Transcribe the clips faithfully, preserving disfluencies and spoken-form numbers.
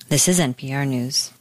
This is N P R News.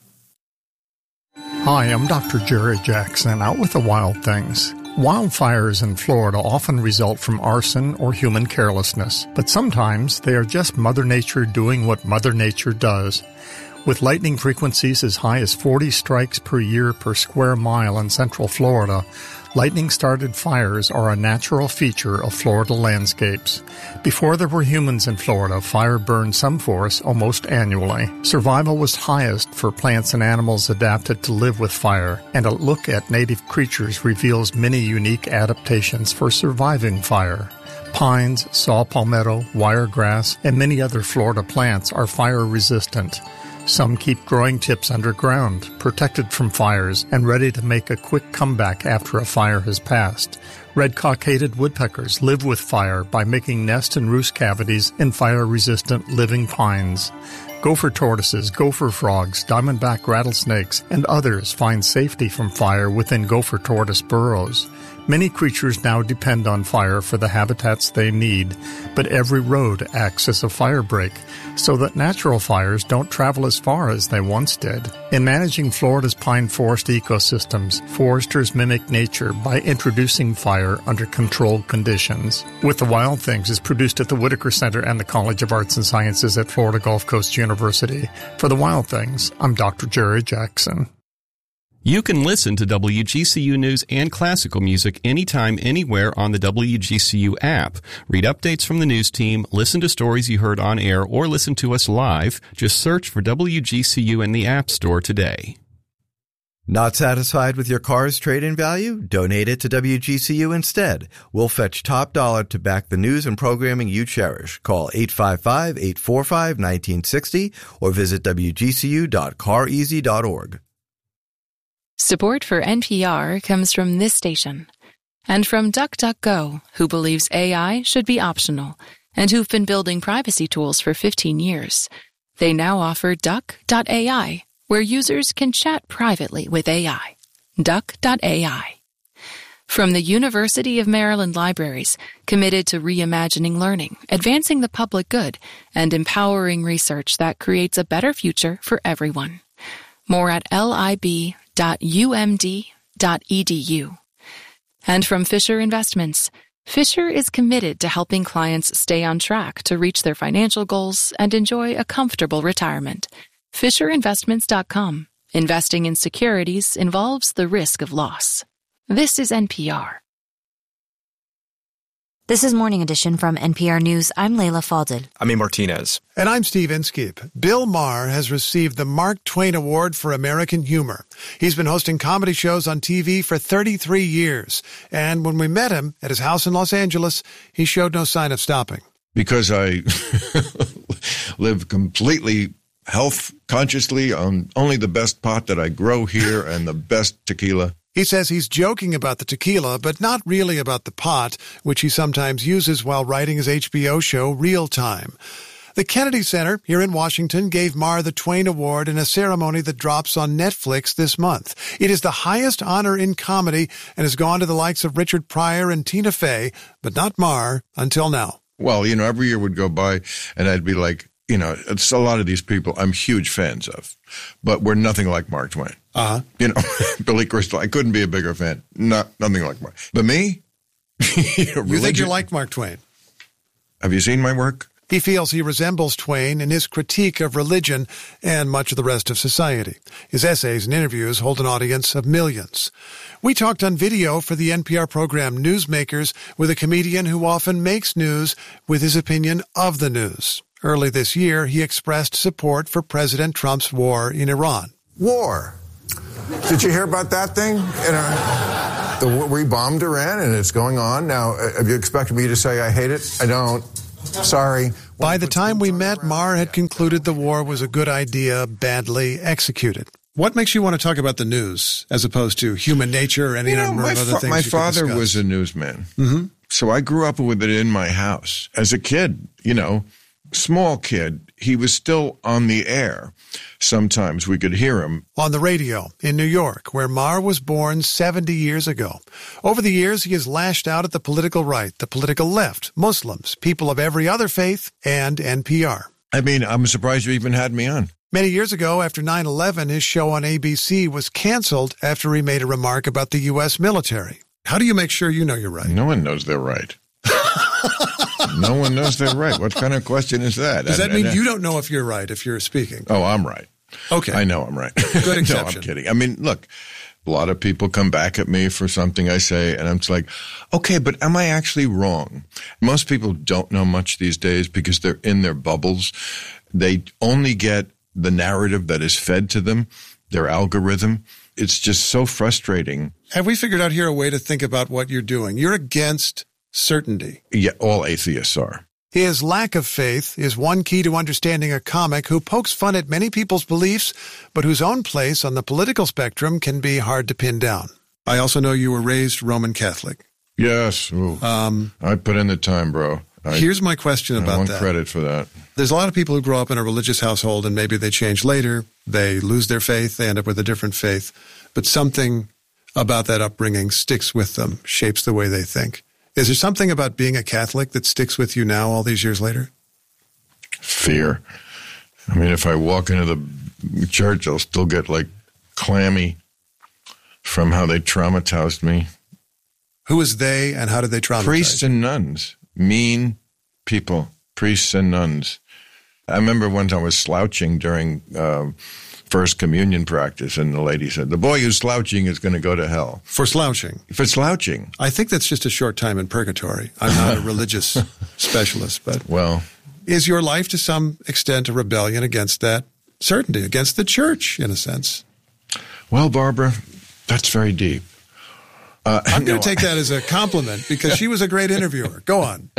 Hi, I'm Doctor Jerry Jackson, out with the wild things. Wildfires in Florida often result from arson or human carelessness, but sometimes they are just Mother Nature doing what Mother Nature does. With lightning frequencies as high as forty strikes per year per square mile in central Florida, lightning-started fires are a natural feature of Florida landscapes. Before there were humans in Florida, fire burned some force almost annually. Survival was highest for plants and animals adapted to live with fire, and a look at native creatures reveals many unique adaptations for surviving fire. Pines, saw palmetto, wiregrass, and many other Florida plants are fire-resistant. Some keep growing tips underground, protected from fires, and ready to make a quick comeback after a fire has passed. Red-cockaded woodpeckers live with fire by making nest and roost cavities in fire-resistant living pines. Gopher tortoises, gopher frogs, diamondback rattlesnakes, and others find safety from fire within gopher tortoise burrows. Many creatures now depend on fire for the habitats they need, but every road acts as a fire break, so that natural fires don't travel as far as they once did. In managing Florida's pine forest ecosystems, foresters mimic nature by introducing fire under controlled conditions. With the Wild Things is produced at the Whitaker Center and the College of Arts and Sciences at Florida Gulf Coast University. For the Wild Things, I'm Doctor Jerry Jackson. You can listen to W G C U News and classical music anytime, anywhere on the W G C U app. Read updates from the news team, listen to stories you heard on air, or listen to us live. Just search for W G C U in the App Store today. Not satisfied with your car's trade-in value? Donate it to W G C U instead. We'll fetch top dollar to back the news and programming you cherish. Call eight five five, eight four five, one nine six zero or visit W G C U dot car easy dot org. Support for N P R comes from this station and from DuckDuckGo, who believes A I should be optional and who've been building privacy tools for fifteen years. They now offer Duck dot A I, where users can chat privately with A I. Duck dot A I. From the University of Maryland Libraries, committed to reimagining learning, advancing the public good, and empowering research that creates a better future for everyone. More at lib dot u m d dot e d u. And from Fisher Investments, Fisher is committed to helping clients stay on track to reach their financial goals and enjoy a comfortable retirement. Fisher Investments dot com. Investing in securities involves the risk of loss. This is N P R. This is Morning Edition from N P R News. I'm Layla Falded. I'm E. Martinez. And I'm Steve Inskeep. Bill Maher has received the Mark Twain Award for American Humor. He's been hosting comedy shows on T V for thirty-three years. And when we met him at his house in Los Angeles, he showed no sign of stopping. Because I live completely health consciously on only the best pot that I grow here and the best tequila. He says he's joking about the tequila, but not really about the pot, which he sometimes uses while writing his H B O show Real Time. The Kennedy Center here in Washington gave Maher the Twain Award in a ceremony that drops on Netflix this month. It is the highest honor in comedy and has gone to the likes of Richard Pryor and Tina Fey, but not Maher until now. Well, you know, every year would go by and I'd be like, you know, it's a lot of these people I'm huge fans of, but we're nothing like Mark Twain. Uh-huh. You know, Billy Crystal, I couldn't be a bigger fan. Not nothing like Mark. But me? you, know, you think you like Mark Twain? Have you seen my work? He feels he resembles Twain in his critique of religion and much of the rest of society. His essays and interviews hold an audience of millions. We talked on video for the N P R program Newsmakers with a comedian who often makes news with his opinion of the news. Early this year, he expressed support for President Trump's war in Iran. War. Did you hear about that thing? You know, the, we bombed Iran, and it's going on. Now, have you expected me to say I hate it? I don't. Sorry. By the time we met, Maher had concluded the war was a good idea, badly executed. What makes you want to talk about the news as opposed to human nature or any you know, number my of other fa- things? My you father could discuss? was a newsman. Mm-hmm. So I grew up with it in my house. As a kid, you know, small kid, he was still on the air. Sometimes we could hear him. On the radio in New York, where Maher was born seventy years ago. Over the years, he has lashed out at the political right, the political left, Muslims, people of every other faith, and N P R. I mean, I'm surprised you even had me on. Many years ago, after nine eleven, his show on A B C was canceled after he made a remark about the U S military. How do you make sure you know you're right? No one knows they're right. No one knows they're right. What kind of question is that? Does that and, mean and, you don't know if you're right if you're speaking? Oh, I'm right. Okay. I know I'm right. Good exception. No, I'm kidding. I mean, look, a lot of people come back at me for something I say, and I'm just like, okay, but am I actually wrong? Most people don't know much these days because they're in their bubbles. They only get the narrative that is fed to them, their algorithm. It's just so frustrating. Have we figured out here a way to think about what you're doing? You're against certainty. Yeah, all atheists are. His lack of faith is one key to understanding a comic who pokes fun at many people's beliefs, but whose own place on the political spectrum can be hard to pin down. I also know you were raised Roman Catholic. Yes. Ooh. Um, I put in the time, bro. I, here's my question I about want that. credit for that. There's a lot of people who grow up in a religious household and maybe they change later. They lose their faith. They end up with a different faith. But something about that upbringing sticks with them, shapes the way they think. Is there something about being a Catholic that sticks with you now all these years later? Fear. I mean, if I walk into the church, I'll still get like clammy from how they traumatized me. Who is they and how did they traumatize? Priests and nuns. Mean people. Priests and nuns. I remember once I was slouching during uh, First Communion practice, and the lady said, the boy who's slouching is going to go to hell. For slouching? For slouching. I think that's just a short time in purgatory. I'm not a religious specialist, but well, is your life to some extent a rebellion against that certainty, against the church, in a sense? Well, Barbara, that's very deep. Uh, I'm going no, to take that as a compliment because she was a great interviewer. Go on.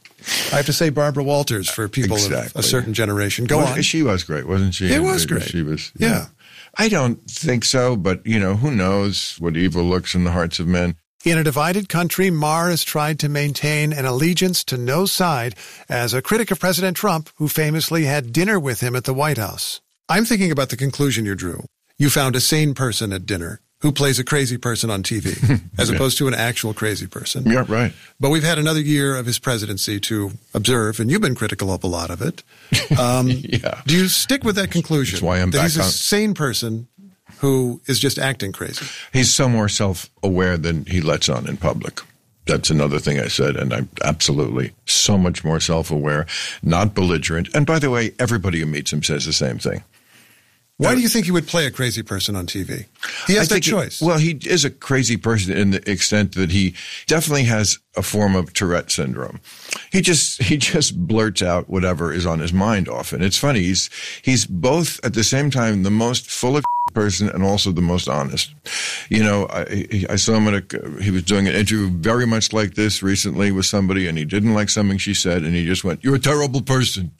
I have to say Barbara Walters for people exactly. of a certain generation. Go well, on. She was great, wasn't she? It was great. She was. Yeah. yeah. I don't think so, but, you know, who knows what evil looks in the hearts of men. In a divided country, Maher has tried to maintain an allegiance to no side as a critic of President Trump, who famously had dinner with him at the White House. I'm thinking about the conclusion you drew. You found a sane person at dinner who plays a crazy person on T V, as opposed to an actual crazy person. Yeah, right. But we've had another year of his presidency to observe, and you've been critical of a lot of it. Um, yeah. Do you stick with that conclusion? That's why I'm that back he's a on. sane person who is just acting crazy? He's so more self-aware than he lets on in public. That's another thing I said, and I'm absolutely so much more self-aware, not belligerent. And by the way, everybody who meets him says the same thing. Why do you think he would play a crazy person on T V? He has I that think choice. He, well, he is a crazy person in the extent that he definitely has a form of Tourette syndrome. He just he just blurts out whatever is on his mind often. It's funny. He's he's both at the same time the most full of person and also the most honest. You know, I, I saw him at a, he was doing an interview very much like this recently with somebody, and he didn't like something she said, and he just went, "You're a terrible person."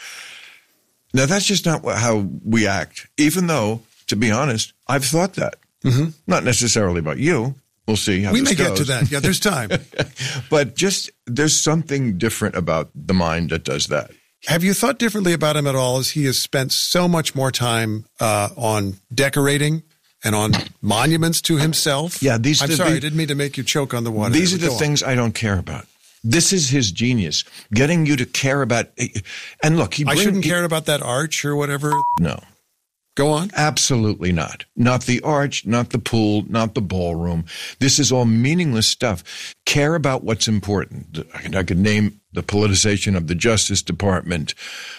Now, that's just not how we act, even though, to be honest, I've thought that. Mm-hmm. Not necessarily about you. We'll see how we this may goes. get to that. Yeah, there's time. But just there's something different about the mind that does that. Have you thought differently about him at all as he has spent so much more time uh, on decorating and on monuments to himself? Yeah, these. I'm the, sorry, the, I didn't mean to make you choke on the water. These are the Go things on. I don't care about. This is his genius, getting you to care about. And look, he. I Bring, shouldn't he, care about that arch or whatever. No. Go on. Absolutely not. Not the arch, not the pool, not the ballroom. This is all meaningless stuff. Care about what's important. I could, I could name the politicization of the Justice Department,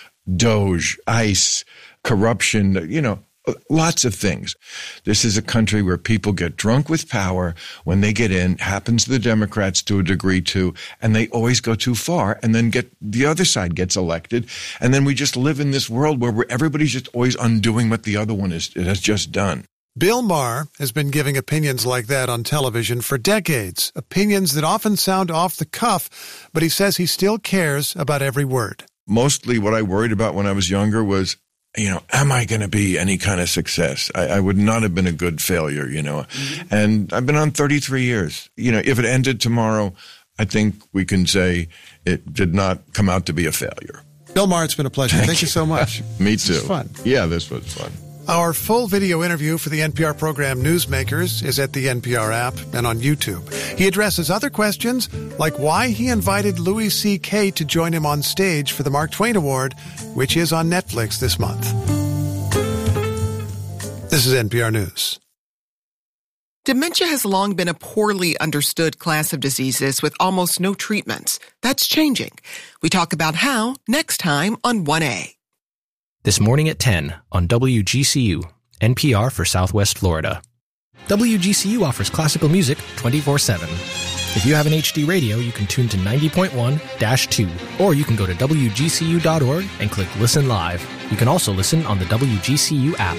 Doge, ICE, corruption, you know, lots of things. This is a country where people get drunk with power. When they get in, happens to the Democrats to a degree too, and they always go too far, and then get the other side gets elected, and then we just live in this world where we're, everybody's just always undoing what the other one is, has just done. Bill Maher has been giving opinions like that on television for decades, opinions that often sound off the cuff, but he says he still cares about every word. Mostly what I worried about when I was younger was, you know, am I going to be any kind of success? I, I would not have been a good failure, you know. Mm-hmm. And I've been on thirty-three years. You know, if it ended tomorrow, I think we can say it did not come out to be a failure. Bill Maher, it's been a pleasure. Thank, Thank you so much. Me this too. Was fun. Yeah, this was fun. Our full video interview for the N P R program Newsmakers is at the N P R app and on YouTube. He addresses other questions like why he invited Louis C K to join him on stage for the Mark Twain Award, which is on Netflix this month. This is N P R News. Dementia has long been a poorly understood class of diseases with almost no treatments. That's changing. We talk about how next time on one A. This morning at ten on W G C U, N P R for Southwest Florida. W G C U offers classical music twenty-four seven. If you have an H D radio, you can tune to ninety point one dash two, or you can go to W G C U dot org and click Listen Live. You can also listen on the W G C U app.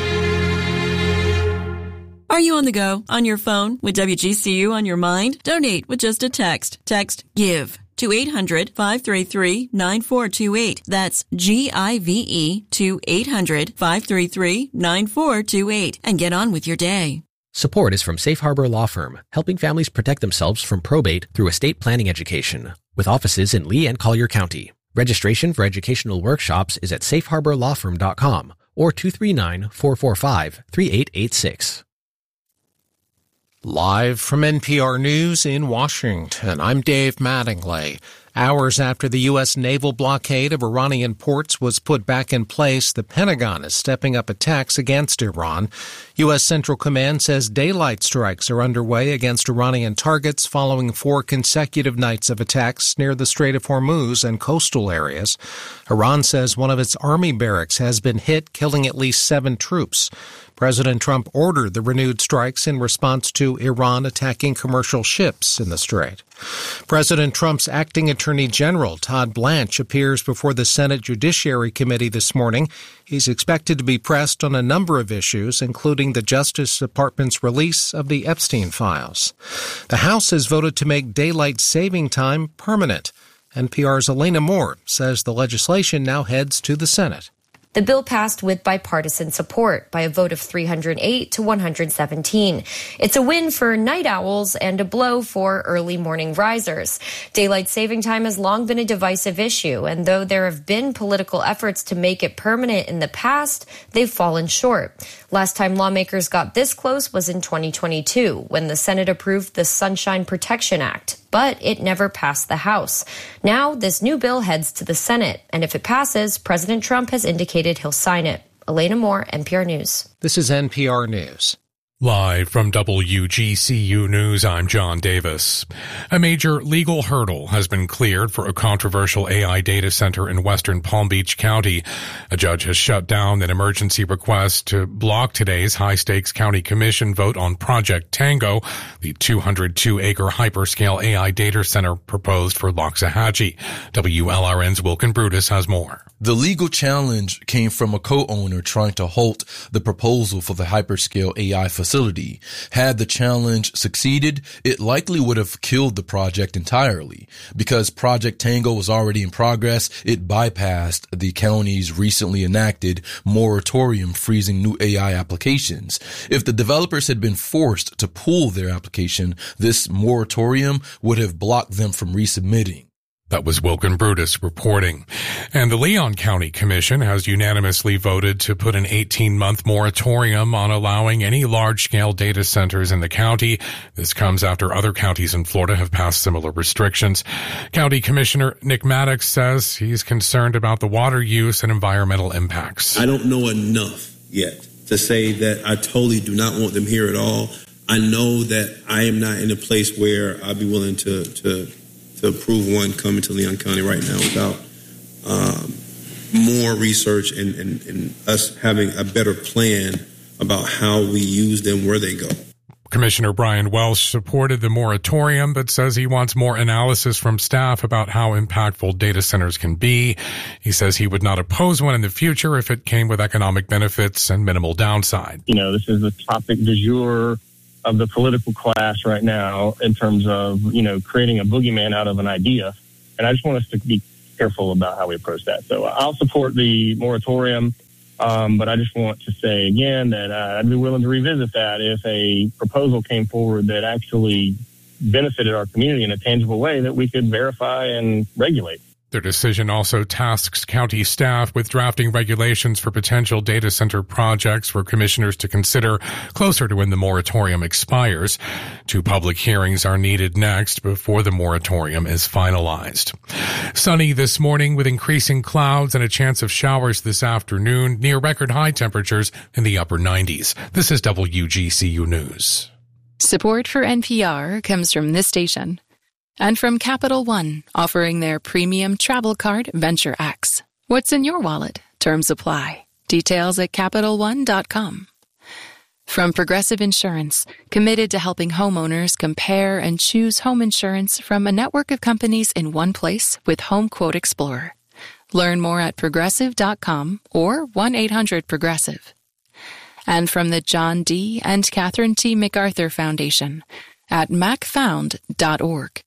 Are you on the go, on your phone, with W G C U on your mind? Donate with just a text. Text GIVE to eight hundred, five three three, nine four two eight. That's G I V E to eight hundred, five three three, nine four two eight. And get on with your day. Support is from Safe Harbor Law Firm, helping families protect themselves from probate through estate planning education, with offices in Lee and Collier County. Registration for educational workshops is at safe harbor law firm dot com or two three nine, four four five, three eight eight six. Live from N P R News in Washington, I'm Dave Mattingly. Hours after the U S naval blockade of Iranian ports was put back in place, the Pentagon is stepping up attacks against Iran. U S Central Command says daylight strikes are underway against Iranian targets following four consecutive nights of attacks near the Strait of Hormuz and coastal areas. Iran says one of its army barracks has been hit, killing at least seven troops. President Trump ordered the renewed strikes in response to Iran attacking commercial ships in the Strait. President Trump's acting Attorney General, Todd Blanche, appears before the Senate Judiciary Committee this morning. He's expected to be pressed on a number of issues, including the Justice Department's release of the Epstein files. The House has voted to make daylight saving time permanent. N P R's Elena Moore says the legislation now heads to the Senate. The bill passed with bipartisan support by a vote of three hundred eight to one hundred seventeen. It's a win for night owls and a blow for early morning risers. Daylight saving time has long been a divisive issue, and though there have been political efforts to make it permanent in the past, they've fallen short. Last time lawmakers got this close was in twenty twenty-two, when the Senate approved the Sunshine Protection Act, but it never passed the House. Now, this new bill heads to the Senate, and if it passes, President Trump has indicated he'll sign it. Elena Moore, N P R News. This is N P R News. Live from W G C U News, I'm John Davis. A major legal hurdle has been cleared for a controversial A I data center in western Palm Beach County. A judge has shut down an emergency request to block today's high-stakes county commission vote on Project Tango, the two hundred two acre hyperscale A I data center proposed for Loxahatchee. W L R N's Wilkin Brutus has more. The legal challenge came from a co-owner trying to halt the proposal for the hyperscale A I facility. Had the challenge succeeded, it likely would have killed the project entirely. Because Project Tango was already in progress, it bypassed the county's recently enacted moratorium freezing new A I applications. If the developers had been forced to pull their application, this moratorium would have blocked them from resubmitting. That was Wilkin Brutus reporting. And the Leon County Commission has unanimously voted to put an eighteen-month moratorium on allowing any large-scale data centers in the county. This comes after other counties in Florida have passed similar restrictions. County Commissioner Nick Maddox says he's concerned about the water use and environmental impacts. I don't know enough yet to say that I totally do not want them here at all. I know that I am not in a place where I'd be willing to, to to approve one coming to Leon County right now without um, more research and, and, and us having a better plan about how we use them, where they go. Commissioner Brian Welsh supported the moratorium, but says he wants more analysis from staff about how impactful data centers can be. He says he would not oppose one in the future if it came with economic benefits and minimal downside. You know, this is the topic du jour of the political class right now in terms of, you know, creating a boogeyman out of an idea. And I just want us to be careful about how we approach that. So I'll support the moratorium, um, but I just want to say again that uh, I'd be willing to revisit that if a proposal came forward that actually benefited our community in a tangible way that we could verify and regulate. Their decision also tasks county staff with drafting regulations for potential data center projects for commissioners to consider closer to when the moratorium expires. Two public hearings are needed next before the moratorium is finalized. Sunny this morning with increasing clouds and a chance of showers this afternoon, near record high temperatures in the upper nineties. This is W G C U News. Support for N P R comes from this station. And from Capital One, offering their premium travel card, Venture X. What's in your wallet? Terms apply. Details at Capital One dot com. From Progressive Insurance, committed to helping homeowners compare and choose home insurance from a network of companies in one place with Home Quote Explorer. Learn more at Progressive dot com or one eight hundred progressive. And from the John D. and Catherine T. MacArthur Foundation at mac found dot org.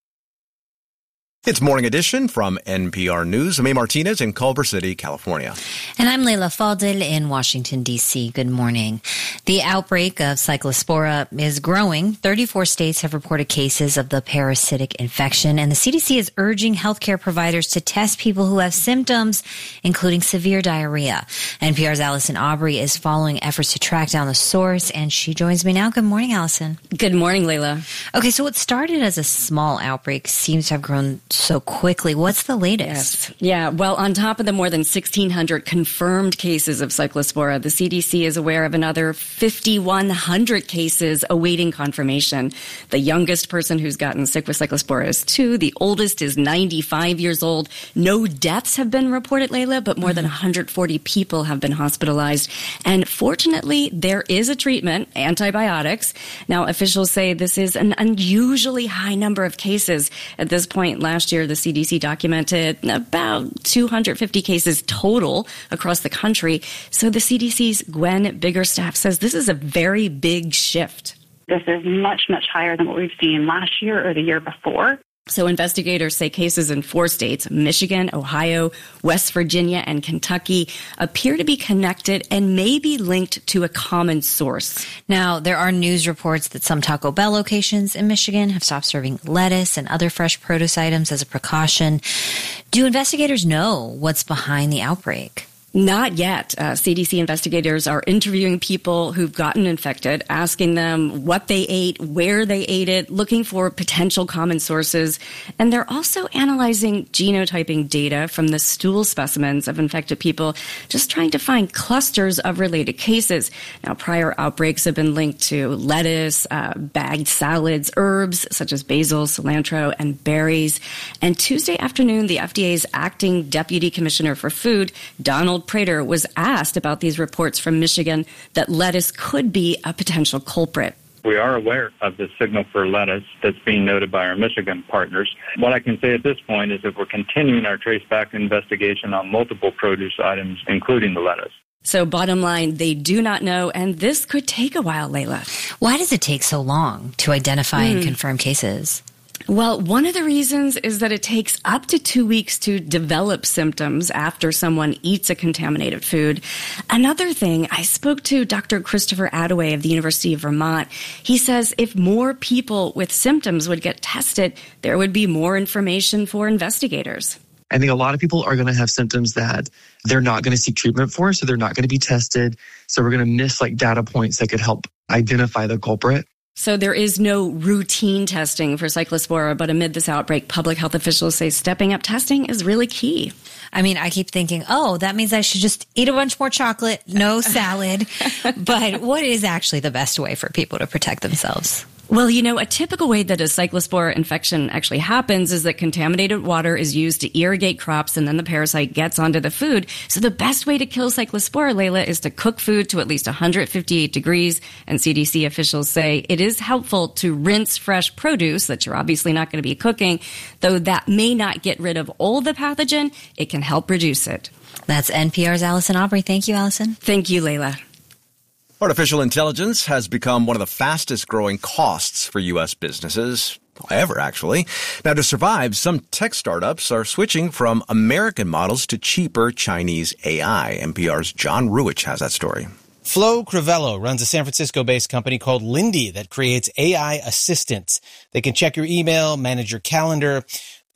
It's Morning Edition from N P R News. I'm A. Martinez in Culver City, California. And I'm Leila Fadel in Washington, D C. Good morning. The outbreak of Cyclospora is growing. thirty-four states have reported cases of the parasitic infection, and the C D C is urging healthcare providers to test people who have symptoms, including severe diarrhea. N P R's Allison Aubrey is following efforts to track down the source, and she joins me now. Good morning, Allison. Good morning, Leila. Okay, so what started as a small outbreak seems to have grown so quickly. What's the latest? Yes. Yeah, well, on top of the more than sixteen hundred confirmed cases of Cyclospora, the C D C is aware of another fifty-one hundred cases awaiting confirmation. The youngest person who's gotten sick with Cyclospora is two. The oldest is ninety-five years old. No deaths have been reported, Leila, but more mm-hmm. than one hundred forty people have been hospitalized. And fortunately, there is a treatment, antibiotics. Now, officials say this is an unusually high number of cases. At this point last year, the C D C documented about two hundred fifty cases total across the country. So the C D C's Gwen Biggerstaff says this is a very big shift. This is much, much higher than what we've seen last year or the year before. So investigators say cases in four states, Michigan, Ohio, West Virginia, and Kentucky, appear to be connected and may be linked to a common source. Now, there are news reports that some Taco Bell locations in Michigan have stopped serving lettuce and other fresh produce items as a precaution. Do investigators know what's behind the outbreak? Not yet. Uh, C D C investigators are interviewing people who've gotten infected, asking them what they ate, where they ate it, looking for potential common sources. And they're also analyzing genotyping data from the stool specimens of infected people, just trying to find clusters of related cases. Now, prior outbreaks have been linked to lettuce, uh, bagged salads, herbs such as basil, cilantro, and berries. And Tuesday afternoon, the F D A's acting deputy commissioner for food, Donald Prater, was asked about these reports from Michigan that lettuce could be a potential culprit. We are aware of the signal for lettuce that's being noted by our Michigan partners. What I can say at this point is that we're continuing our traceback investigation on multiple produce items, including the lettuce. So bottom line, they do not know, and this could take a while, Leila. Why does it take so long to identify mm. and confirm cases? Well, one of the reasons is that it takes up to two weeks to develop symptoms after someone eats a contaminated food. Another thing, I spoke to Doctor Christopher Attaway of the University of Vermont. He says if more people with symptoms would get tested, there would be more information for investigators. I think a lot of people are going to have symptoms that they're not going to seek treatment for, so they're not going to be tested. So we're going to miss like data points that could help identify the culprit. So there is no routine testing for Cyclospora, but amid this outbreak, public health officials say stepping up testing is really key. I mean, I keep thinking, oh, that means I should just eat a bunch more chocolate, no salad. But what is actually the best way for people to protect themselves? Well, you know, a typical way that a Cyclospora infection actually happens is that contaminated water is used to irrigate crops and then the parasite gets onto the food. So the best way to kill Cyclospora, Leila, is to cook food to at least one hundred fifty-eight degrees. And C D C officials say it is helpful to rinse fresh produce that you're obviously not going to be cooking, though that may not get rid of all the pathogen. It can help reduce it. That's N P R's Allison Aubrey. Thank you, Allison. Thank you, Leila. Artificial intelligence has become one of the fastest growing costs for U S businesses ever, actually. Now, to survive, some tech startups are switching from American models to cheaper Chinese A I. N P R's John Ruwitch has that story. Flo Crivello runs a San Francisco-based company called Lindy that creates A I assistants. They can check your email, manage your calendar.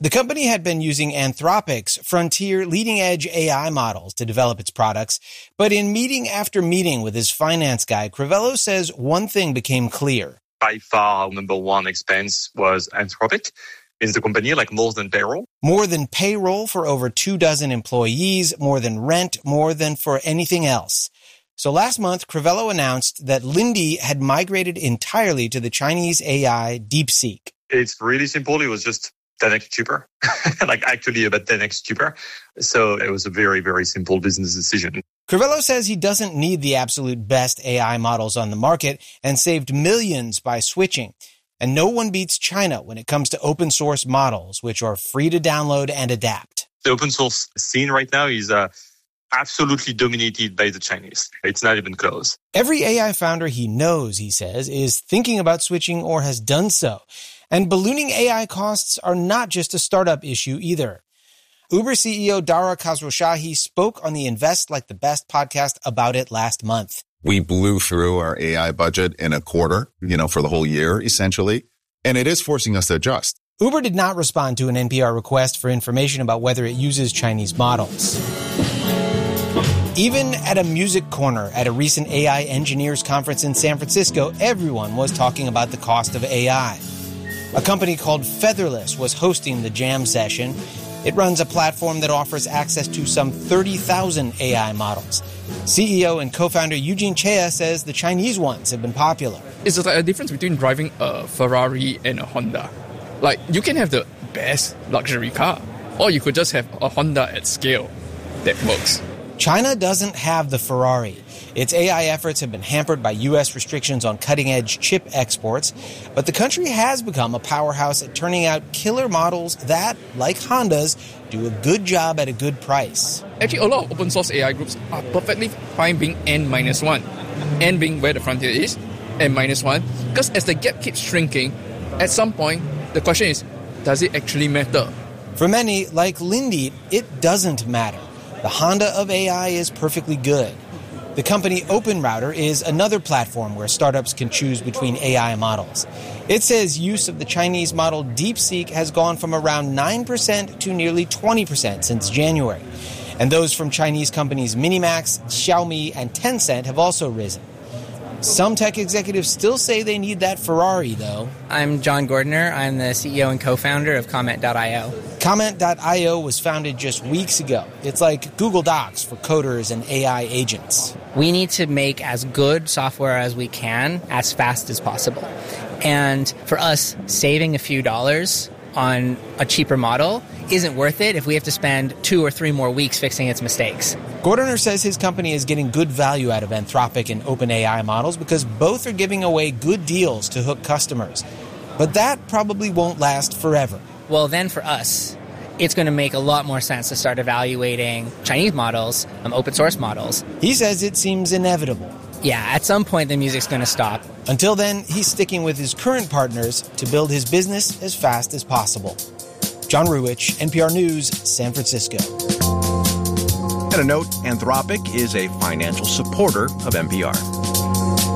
The company had been using Anthropic's frontier leading-edge A I models to develop its products, but in meeting after meeting with his finance guy, Crivello says one thing became clear. By far, our number one expense was Anthropic. In the company, like more than payroll. More than payroll for over two dozen employees, more than rent, more than for anything else. So last month, Crivello announced that Linde had migrated entirely to the Chinese A I DeepSeek. It's really simple. It was just ten x cheaper, like actually about ten x cheaper. So it was a very, very simple business decision. Crivello says he doesn't need the absolute best A I models on the market and saved millions by switching. And no one beats China when it comes to open source models, which are free to download and adapt. The open source scene right now is uh, absolutely dominated by the Chinese. It's not even close. Every A I founder he knows, he says, is thinking about switching or has done so. And ballooning A I costs are not just a startup issue either. Uber C E O Dara Khosrowshahi spoke on the Invest Like the Best podcast about it last month. We blew through our A I budget in a quarter, you know, for the whole year, essentially. And it is forcing us to adjust. Uber did not respond to an N P R request for information about whether it uses Chinese models. Even at a music corner at a recent A I engineers conference in San Francisco, everyone was talking about the cost of A I. A company called Featherless was hosting the jam session. It runs a platform that offers access to some thirty thousand A I models. C E O and co-founder Eugene Chea says the Chinese ones have been popular. It's like a difference between driving a Ferrari and a Honda. Like, you can have the best luxury car, or you could just have a Honda at scale that works. China doesn't have the Ferrari. Its A I efforts have been hampered by U S restrictions on cutting-edge chip exports, but the country has become a powerhouse at turning out killer models that, like Honda's, do a good job at a good price. Actually, a lot of open source A I groups are perfectly fine being N minus one. N being where the frontier is, N minus one. Because as the gap keeps shrinking, at some point, the question is, does it actually matter? For many, like Linde, it doesn't matter. The Honda of A I is perfectly good. The company OpenRouter is another platform where startups can choose between A I models. It says use of the Chinese model DeepSeek has gone from around nine percent to nearly twenty percent since January. And those from Chinese companies Minimax, Xiaomi, and Tencent have also risen. Some tech executives still say they need that Ferrari, though. I'm John Gordner. I'm the C E O and co-founder of Comment dot io. Comment dot io was founded just weeks ago. It's like Google Docs for coders and A I agents. We need to make as good software as we can as fast as possible. And for us, saving a few dollars on a cheaper model isn't worth it if we have to spend two or three more weeks fixing its mistakes. Gordner says his company is getting good value out of Anthropic and OpenAI models because both are giving away good deals to hook customers. But that probably won't last forever. Well, then for us, it's going to make a lot more sense to start evaluating Chinese models, um, open source models. He says it seems inevitable. Yeah, at some point the music's going to stop. Until then, he's sticking with his current partners to build his business as fast as possible. John Ruwitch, N P R News, San Francisco. And a note, Anthropic is a financial supporter of N P R.